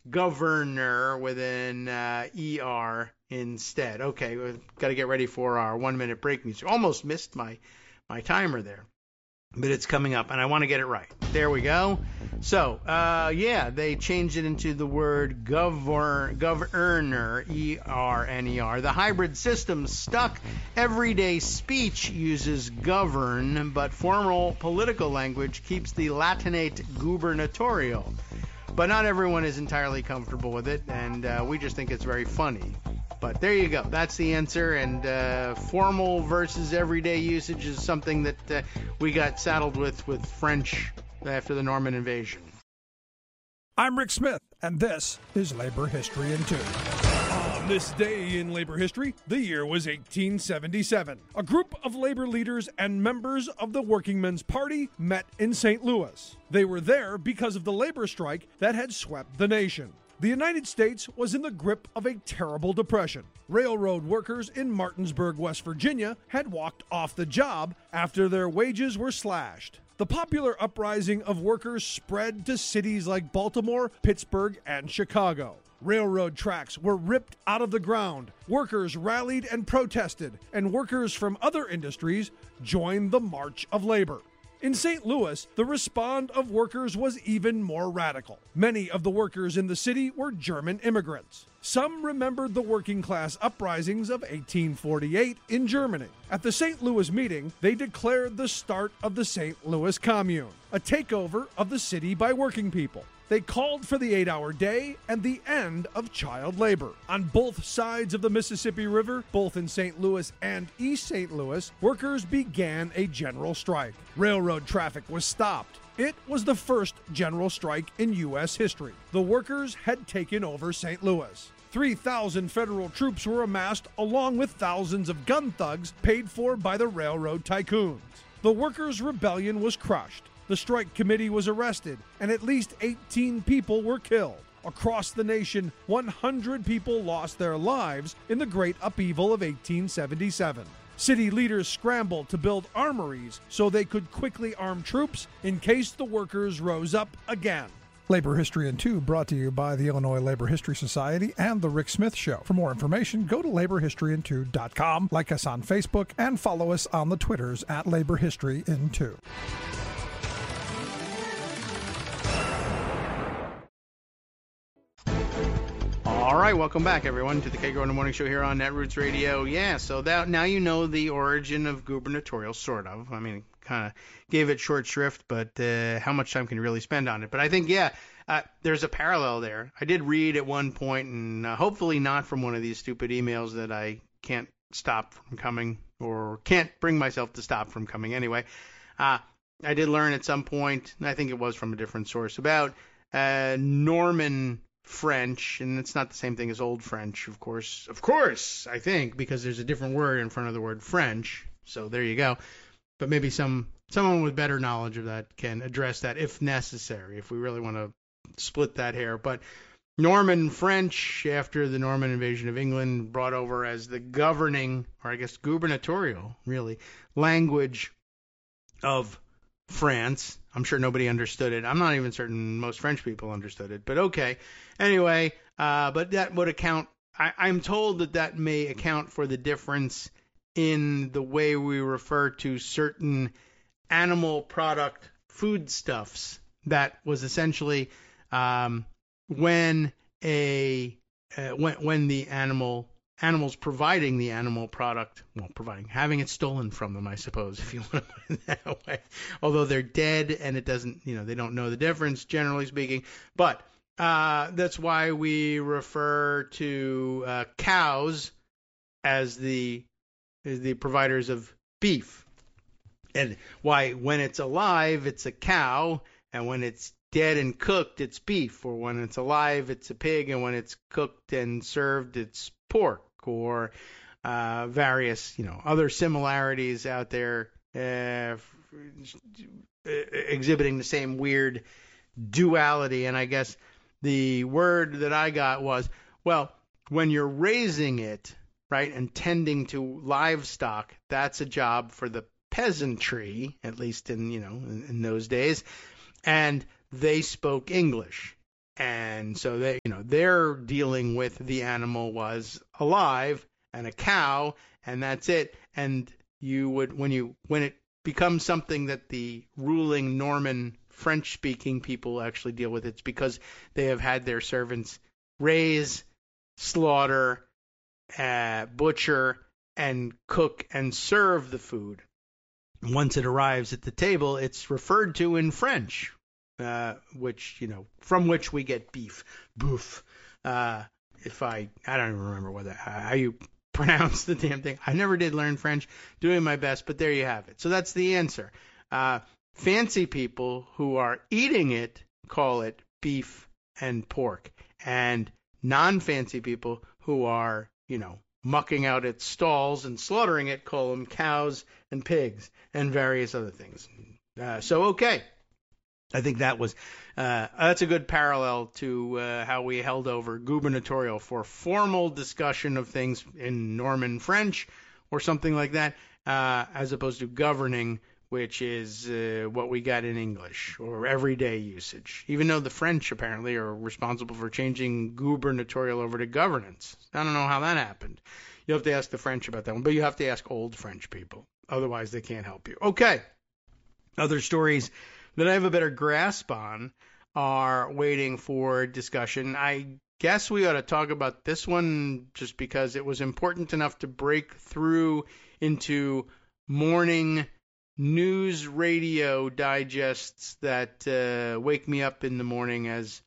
governor with an ER instead. Okay, we've got to get ready for our 1-minute break music. Almost missed my timer there, but it's coming up, and I want to get it right. There we go. So, they changed it into the word governor, E-R-N-E-R. The hybrid system stuck. Everyday speech uses govern, but formal political language keeps the Latinate gubernatorial. But not everyone is entirely comfortable with it, and we just think it's very funny. But there you go. That's the answer. And formal versus everyday usage is something that we got saddled with French after the Norman invasion. I'm Rick Smith, and this is Labor History in 2. On this day in labor history, the year was 1877. A group of labor leaders and members of the Workingmen's Party met in St. Louis. They were there because of the labor strike that had swept the nation. The United States was in the grip of a terrible depression. Railroad workers in Martinsburg, West Virginia, had walked off the job after their wages were slashed. The popular uprising of workers spread to cities like Baltimore, Pittsburgh, and Chicago. Railroad tracks were ripped out of the ground. Workers rallied and protested, and workers from other industries joined the March of Labor. In St. Louis, the response of workers was even more radical. Many of the workers in the city were German immigrants. Some remembered the working class uprisings of 1848 in Germany. At the St. Louis meeting, they declared the start of the St. Louis Commune, a takeover of the city by working people. They called for the 8-hour day and the end of child labor. On both sides of the Mississippi River, both in St. Louis and East St. Louis, workers began a general strike. Railroad traffic was stopped. It was the first general strike in U.S. history. The workers had taken over St. Louis. 3,000 federal troops were amassed along with thousands of gun thugs paid for by the railroad tycoons. The workers' rebellion was crushed. The strike committee was arrested, and at least 18 people were killed. Across the nation, 100 people lost their lives in the Great Upheaval of 1877. City leaders scrambled to build armories so they could quickly arm troops in case the workers rose up again. Labor History in 2 brought to you by the Illinois Labor History Society and The Rick Smith Show. For more information, go to laborhistoryin2.com, like us on Facebook, and follow us on the Twitters at Labor History in 2. All right, welcome back, everyone, to the Kegro in the Morning Show here on Netroots Radio. Yeah, so that now you know the origin of gubernatorial, sort of. I mean, kind of gave it short shrift, but how much time can you really spend on it? But I think, there's a parallel there. I did read at one point, and hopefully not from one of these stupid emails that I can't stop from coming, or can't bring myself to stop from coming anyway. I did learn at some point, and I think it was from a different source, about Norman French, and it's not the same thing as Old French, of course, I think, because there's a different word in front of the word French, so there you go. But maybe someone with better knowledge of that can address that if necessary, if we really want to split that hair. But Norman French, after the Norman invasion of England, brought over as the governing, or I guess gubernatorial, really, language of France. I'm sure nobody understood it. I'm not even certain most French people understood it, but okay. Anyway, but that would account, I'm told that may account for the difference in the way we refer to certain animal product foodstuffs. That was essentially when the animals providing the animal product, having it stolen from them, I suppose, if you want to put it that way. Although they're dead and it doesn't, they don't know the difference, generally speaking. But that's why we refer to cows as the providers of beef. And why when it's alive, it's a cow, and when it's dead and cooked, it's beef. Or when it's alive, it's a pig, and when it's cooked and served, it's pork. Or various, other similarities out there exhibiting the same weird duality. And I guess the word that I got was, well, when you're raising it, right, and tending to livestock, that's a job for the peasantry, at least in those days, and they spoke English. And so their dealing with the animal was alive and a cow, and that's it. And you would when it becomes something that the ruling Norman French-speaking people actually deal with, it's because they have had their servants raise, slaughter, butcher, and cook and serve the food. Once it arrives at the table, it's referred to in French, which, from which we get beef, bouffe. I don't even remember how you pronounce the damn thing. I never did learn French, doing my best, but there you have it. So that's the answer. Fancy people who are eating it call it beef and pork, and non-fancy people who are, mucking out its stalls and slaughtering it call them cows and pigs and various other things. Okay. I think that's a good parallel to how we held over gubernatorial for formal discussion of things in Norman French or something like that, as opposed to governing, which is what we got in English or everyday usage, even though the French apparently are responsible for changing gubernatorial over to governance. I don't know how that happened. You'll have to ask the French about that one, but you have to ask old French people. Otherwise, they can't help you. Okay. Other stories that I have a better grasp on are waiting for discussion. I guess we ought to talk about this one just because it was important enough to break through into morning news radio digests that wake me up in the morning as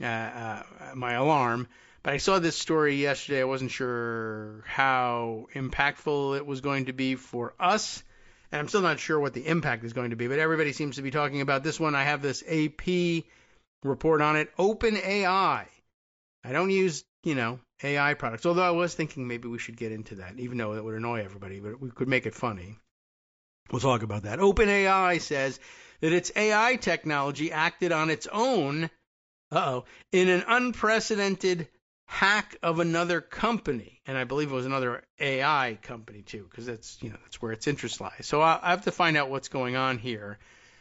my alarm. But I saw this story yesterday. I wasn't sure how impactful it was going to be for us, and I'm still not sure what the impact is going to be, but everybody seems to be talking about this one. I have this AP report on it. OpenAI. I don't use, AI products, although I was thinking maybe we should get into that, even though it would annoy everybody, but we could make it funny. We'll talk about that. OpenAI says that its AI technology acted on its own, in an unprecedented hack of another company. And I believe it was another AI company too, because that's where its interest lies. So I have to find out what's going on here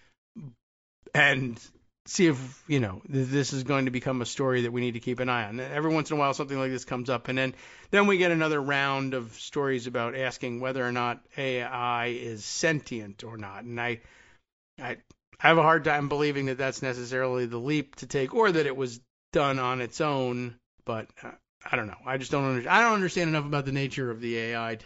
and see if, this is going to become a story that we need to keep an eye on. Every once in a while, something like this comes up, and then we get another round of stories about asking whether or not AI is sentient or not. And I have a hard time believing that that's necessarily the leap to take, or that it was done on its own. But I don't know. I just don't understand enough about the nature of the AI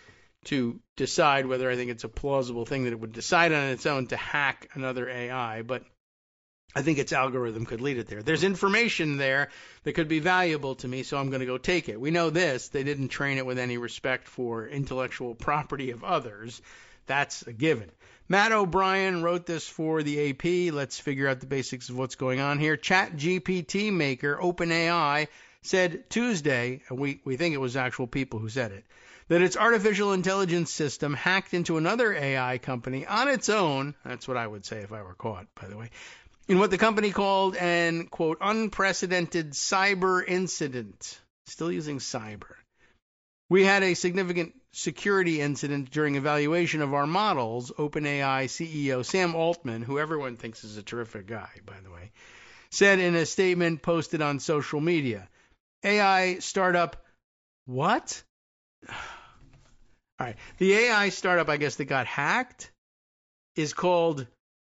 to decide whether I think it's a plausible thing that it would decide on its own to hack another AI. But I think its algorithm could lead it there. There's information there that could be valuable to me, so I'm going to go take it. We know this. They didn't train it with any respect for intellectual property of others. That's a given. Matt O'Brien wrote this for the AP. Let's figure out the basics of what's going on here. ChatGPT maker OpenAI said Tuesday, and we think it was actual people who said it, that its artificial intelligence system hacked into another AI company on its own. That's what I would say if I were caught, by the way, in what the company called an, quote, unprecedented cyber incident. Still using cyber. We had a significant security incident during evaluation of our models, OpenAI CEO Sam Altman, who everyone thinks is a terrific guy, by the way, said in a statement posted on social media. AI startup, what? All right. The AI startup, I guess, that got hacked is called,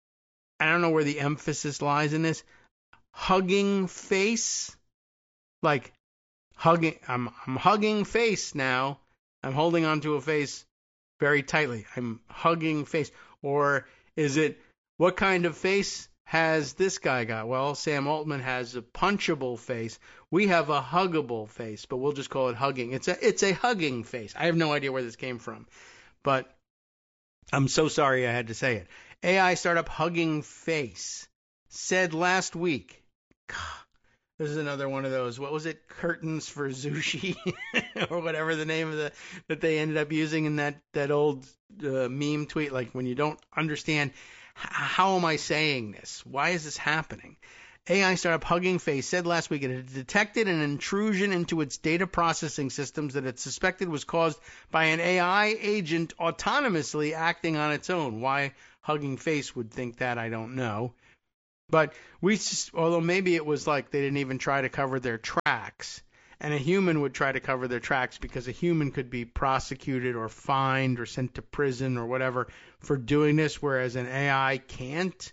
I don't know where the emphasis lies in this, Hugging Face. Like, hugging, I'm hugging face now. I'm holding onto a face very tightly. I'm hugging face. Or is it, what kind of face has this guy got? Well, Sam Altman has a punchable face. We have a huggable face, but we'll just call it hugging. It's a hugging face. I have no idea where this came from, but I'm so sorry I had to say it. AI startup Hugging Face said last week, this is another one of those, what was it, curtains for sushi or whatever the name of that they ended up using in that old meme tweet, like when you don't understand, how am I saying this? Why is this happening? AI startup Hugging Face said last week it had detected an intrusion into its data processing systems that it suspected was caused by an AI agent autonomously acting on its own. Why Hugging Face would think that, I don't know. But although maybe it was like they didn't even try to cover their tracks, and a human would try to cover their tracks because a human could be prosecuted or fined or sent to prison or whatever for doing this, whereas an AI can't.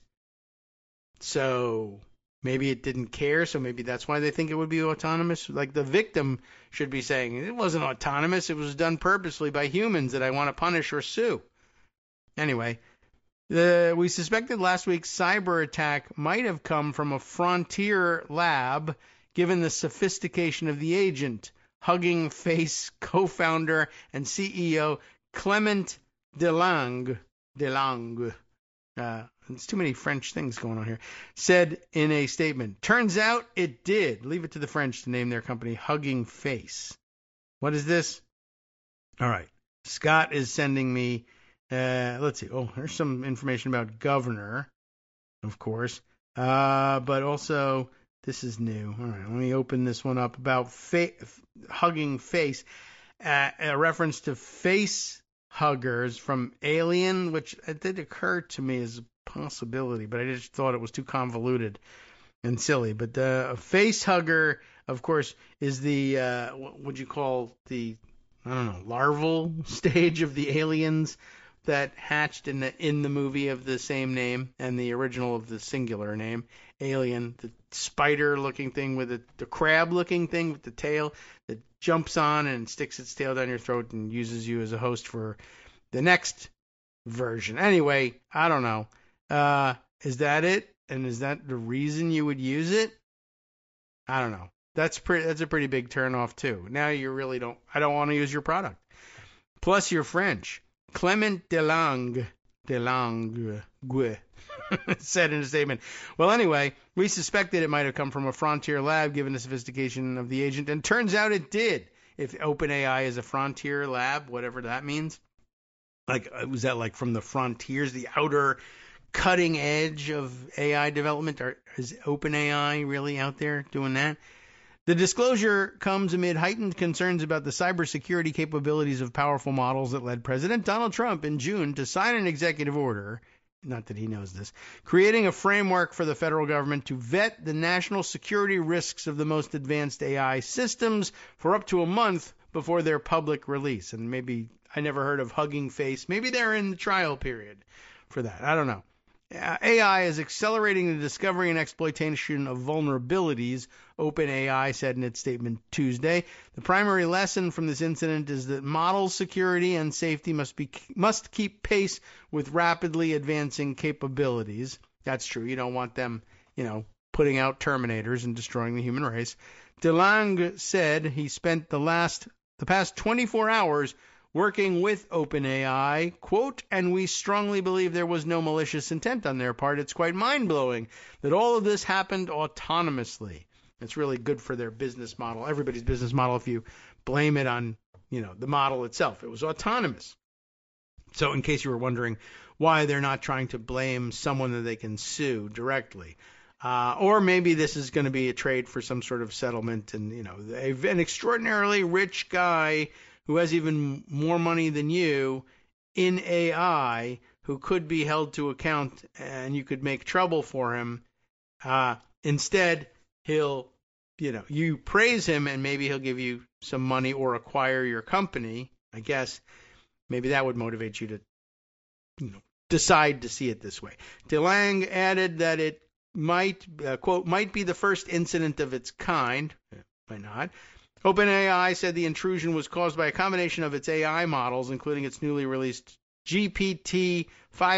So maybe it didn't care, so maybe that's why they think it would be autonomous. Like the victim should be saying, it wasn't autonomous, it was done purposely by humans that I want to punish or sue. Anyway, we suspected last week's cyber attack might have come from a frontier lab, given the sophistication of the agent. Hugging Face co-founder and CEO Clement Delangue, there's too many French things going on here, said in a statement, "Turns out it did." Leave it to the French to name their company Hugging Face. What is this? All right. Scott is sending me, let's see. Oh, there's some information about Governor, of course. But also, this is new. All right, let me open this one up about Hugging Face. A reference to face huggers from Alien, which it did occur to me as a possibility, but I just thought it was too convoluted and silly. But a face hugger, of course, is the what would you call the, I don't know, larval stage of the aliens that hatched in the movie of the same name and the original of the singular name, Alien, the spider-looking thing with the crab-looking thing with the tail that jumps on and sticks its tail down your throat and uses you as a host for the next version. Anyway, I don't know. Is that it? And is that the reason you would use it? I don't know. That's a pretty big turnoff too. Now you really I don't want to use your product. Plus you're French. Clement Delangue said in a statement. Well, anyway, we suspected it might have come from a frontier lab given the sophistication of the agent, and turns out it did. If OpenAI is a frontier lab, whatever that means. Like, was that like from the frontiers, the outer cutting edge of AI development? Or is OpenAI really out there doing that? The disclosure comes amid heightened concerns about the cybersecurity capabilities of powerful models that led President Donald Trump in June to sign an executive order, not that he knows this, creating a framework for the federal government to vet the national security risks of the most advanced AI systems for up to a month before their public release. And maybe, I never heard of Hugging Face. Maybe they're in the trial period for that. I don't know. AI is accelerating the discovery and exploitation of vulnerabilities, OpenAI said in its statement Tuesday. The primary lesson from this incident is that model security and safety must keep pace with rapidly advancing capabilities. That's true. You don't want them, putting out Terminators and destroying the human race. Delangue said he spent the past 24 hours working with OpenAI, quote, and we strongly believe there was no malicious intent on their part. It's quite mind-blowing that all of this happened autonomously. It's really good for their business model, everybody's business model, if you blame it on, the model itself. It was autonomous. So in case you were wondering why they're not trying to blame someone that they can sue directly. Or maybe this is going to be a trade for some sort of settlement, and, an extraordinarily rich guy who has even more money than you in AI, who could be held to account and you could make trouble for him. Instead, he'll, you praise him and maybe he'll give you some money or acquire your company. I guess maybe that would motivate you to, decide to see it this way. Delangue added that it might, quote, might be the first incident of its kind. Why not? OpenAI said the intrusion was caused by a combination of its AI models, including its newly released GPT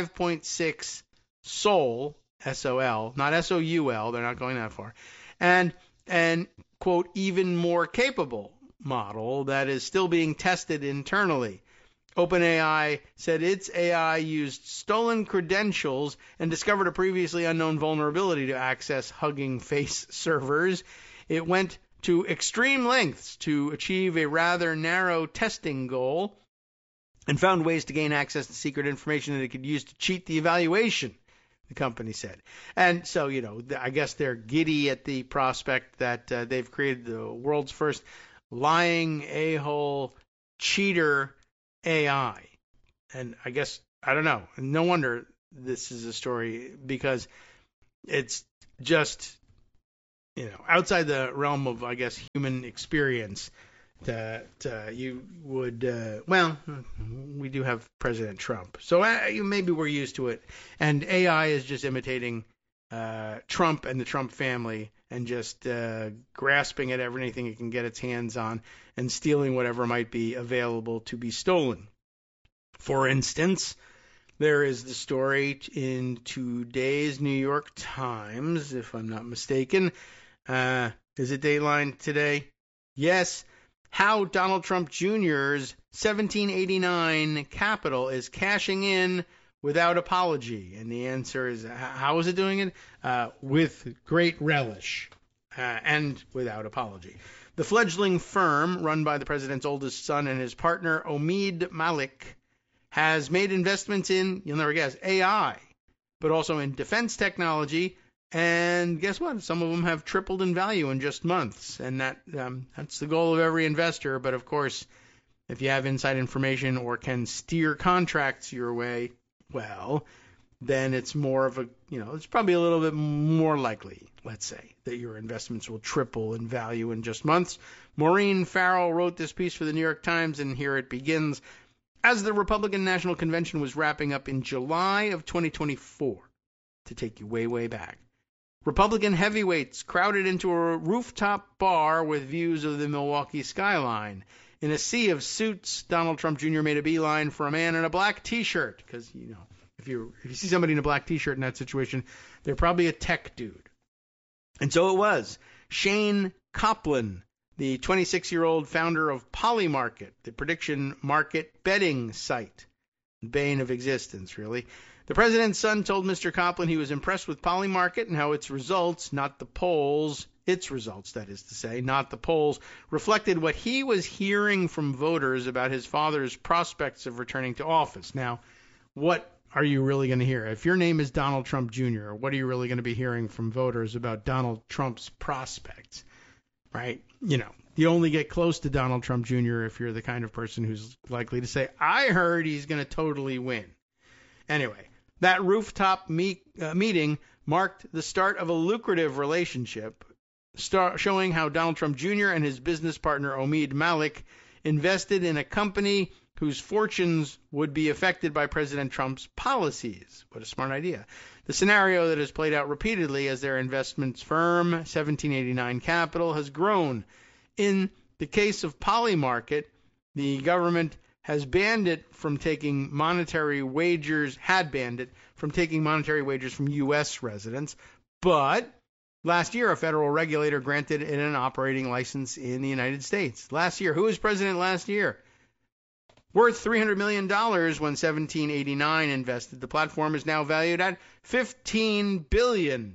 5.6 Sol, S-O-L, not S-O-U-L, they're not going that far, and quote, even more capable model that is still being tested internally. OpenAI said its AI used stolen credentials and discovered a previously unknown vulnerability to access Hugging Face servers. It went to extreme lengths to achieve a rather narrow testing goal and found ways to gain access to secret information that it could use to cheat the evaluation, the company said. And so, I guess they're giddy at the prospect that they've created the world's first lying a-hole cheater AI. And I guess, I don't know, no wonder this is a story, because it's just, outside the realm of, I guess, human experience that you would, we do have President Trump. So maybe we're used to it. And AI is just imitating Trump and the Trump family and just grasping at everything it can get its hands on and stealing whatever might be available to be stolen. For instance, there is the story in today's New York Times, if I'm not mistaken. Is it Dateline today? Yes. How Donald Trump Jr.'s 1789 capital is cashing in without apology. And the answer is, how is it doing it? With great relish and without apology. The fledgling firm, run by the president's oldest son and his partner, Omid Malik, has made investments in, you'll never guess, AI, but also in defense technology. And guess what? Some of them have tripled in value in just months. And that's the goal of every investor. But, of course, if you have inside information or can steer contracts your way, well, then it's more of a, it's probably a little bit more likely, let's say, that your investments will triple in value in just months. Maureen Farrell wrote this piece for the New York Times, and here it begins. As the Republican National Convention was wrapping up in July of 2024, to take you way, way back, Republican heavyweights crowded into a rooftop bar with views of the Milwaukee skyline. In a sea of suits, Donald Trump Jr. made a beeline for a man in a black T-shirt, because, if you see somebody in a black T-shirt in that situation, they're probably a tech dude. And so it was. Shane Kaplan, the 26-year-old founder of Polymarket, the prediction market betting site. Bane of existence, really. The president's son told Mr. Kaplan he was impressed with Polymarket and how its results, not the polls, its results, that is to say, not the polls, reflected what he was hearing from voters about his father's prospects of returning to office. Now, what are you really going to hear? If your name is Donald Trump Jr., what are you really going to be hearing from voters about Donald Trump's prospects? Right? You only get close to Donald Trump Jr. if you're the kind of person who's likely to say, I heard he's going to totally win. Anyway, that rooftop meeting marked the start of a lucrative relationship, showing how Donald Trump Jr. and his business partner Omid Malik invested in a company whose fortunes would be affected by President Trump's policies. What a smart idea. The scenario that has played out repeatedly as their investments firm, 1789 Capital, has grown. In the case of Polymarket, the government has banned it from taking monetary wagers, from U.S. residents, but last year a federal regulator granted it an operating license in the United States. Last year, who was president last year? Worth $300 million when 1789 invested. The platform is now valued at $15 billion.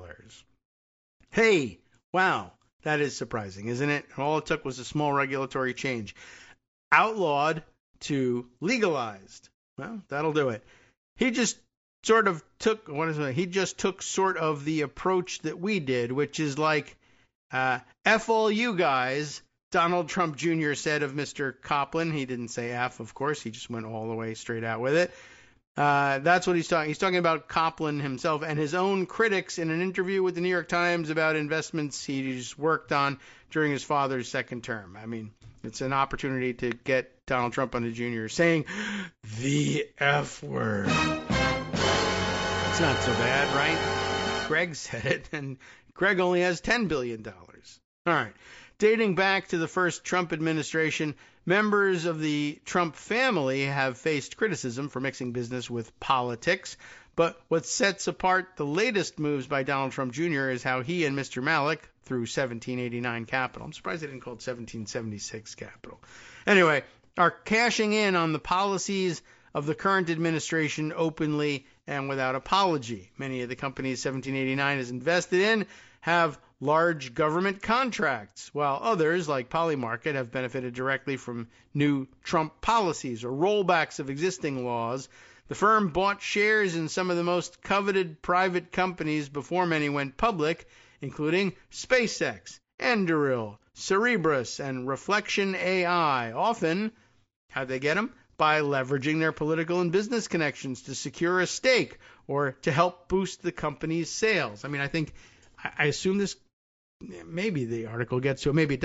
Hey, wow, that is surprising, isn't it? All it took was a small regulatory change. Outlawed to legalized. Well, that'll do it. He just took sort of the approach that we did, which is like, F all you guys, Donald Trump Jr. said of Mr. Kaplan. He didn't say F, of course. He just went all the way straight out with it. That's what he's talking. He's talking about Kaplan himself and his own critics in an interview with the New York Times about investments he's worked on during his father's second term. I mean, it's an opportunity to get Donald Trump on the Jr. saying the F word. It's not so bad, right? Greg said it, and Greg only has $10 billion. All right. Dating back to the first Trump administration, members of the Trump family have faced criticism for mixing business with politics. But what sets apart the latest moves by Donald Trump Jr. is how he and Mr. Malik, through 1789 Capital, I'm surprised they didn't call it 1776 Capital, anyway, are cashing in on the policies of the current administration openly and without apology. Many of the companies 1789 is invested in have large government contracts, while others, like Polymarket, have benefited directly from new Trump policies or rollbacks of existing laws. The firm bought shares in some of the most coveted private companies before many went public, including SpaceX, Anduril, Cerebras, and Reflection AI. Often, how'd they get them? by leveraging their political and business connections to secure a stake or to help boost the company's sales. I mean, I assume this, maybe the article gets to it, maybe it